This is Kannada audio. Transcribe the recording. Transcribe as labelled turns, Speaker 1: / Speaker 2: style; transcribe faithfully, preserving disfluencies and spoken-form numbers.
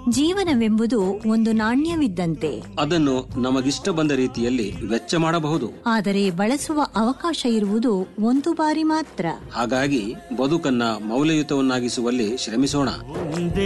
Speaker 1: ಜೀವನವೆಂಬುದು ಒಂದು ನಾಣ್ಯವಿದ್ದಂತೆ.
Speaker 2: ಅದನ್ನು ನಮಗಿಷ್ಟ ಬಂದ ರೀತಿಯಲ್ಲಿ ವೆಚ್ಚ ಮಾಡಬಹುದು.
Speaker 1: ಆದರೆ ಬಳಸುವ ಅವಕಾಶ ಇರುವುದು ಒಂದು ಬಾರಿ ಮಾತ್ರ.
Speaker 2: ಹಾಗಾಗಿ ಬದುಕನ್ನ ಮೌಲ್ಯಯುತವನ್ನಾಗಿಸುವಲ್ಲಿ ಶ್ರಮಿಸೋಣ.